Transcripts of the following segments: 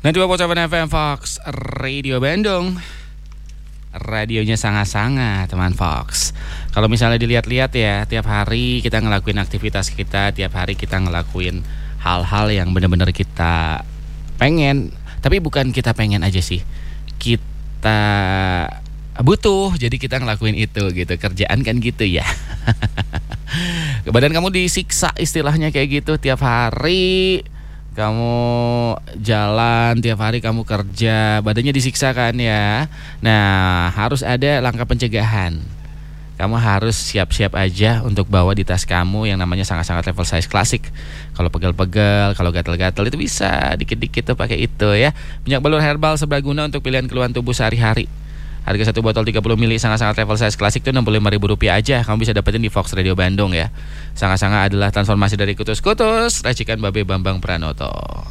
92.7 FM Fox Radio Bandung. Radionya sangat-sangat teman Fox. Kalau misalnya dilihat-lihat ya, tiap hari kita ngelakuin aktivitas kita, tiap hari kita ngelakuin hal-hal yang benar-benar kita pengen. Tapi bukan kita pengen aja sih, kita butuh, jadi kita ngelakuin itu gitu. Kerjaan kan gitu ya. Badan kamu disiksa istilahnya kayak gitu. Tiap hari kamu jalan, tiap hari kamu kerja, badannya disiksa kan ya. Nah, harus ada langkah pencegahan. Kamu harus siap-siap aja untuk bawa di tas kamu yang namanya sangat-sangat travel size klasik. Kalau pegel-pegel, kalau gatal-gatal itu bisa dikit-dikit tuh pakai itu ya. Minyak balur herbal serbaguna untuk pilihan keluhan tubuh sehari-hari. Harga satu botol 30 ml sangat-sangat travel size klasik itu Rp65.000 aja. Kamu bisa dapetin di Fox Radio Bandung ya. Sangat-sangat adalah transformasi dari kutus-kutus racikan Babe Bambang Pranoto.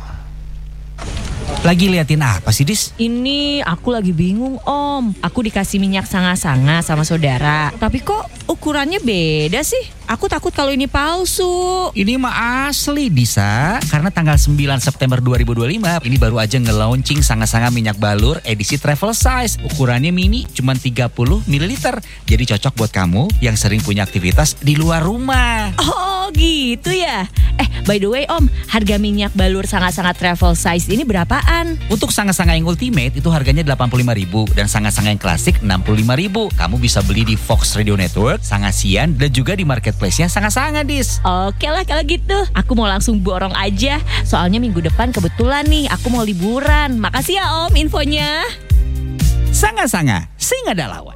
Lagi liatin apa sih, Dis? Ini aku lagi bingung, Om. Aku dikasih minyak sanga-sanga sama saudara, tapi kok ukurannya beda sih? Aku takut kalau ini palsu. Ini mah asli, Disa. Karena tanggal 9 September 2025 ini baru aja nge-launching sanga-sanga minyak balur edisi travel size. Ukurannya mini, cuma 30 ml. Jadi cocok buat kamu yang sering punya aktivitas di luar rumah. Oh gitu ya. By the way Om, harga minyak balur sanga-sanga travel size ini berapaan? Untuk sanga-sanga yang ultimate itu harganya Rp85.000 dan sanga-sanga yang klasik Rp65.000. Kamu bisa beli di Fox Radio Network, Sangasian, dan juga di marketplace-nya Sanga-Sanga, Dis. Oke lah kalau gitu. Aku mau langsung borong aja. Soalnya minggu depan kebetulan nih aku mau liburan. Makasih ya Om infonya. Sanga-Sanga, sing ada lawan.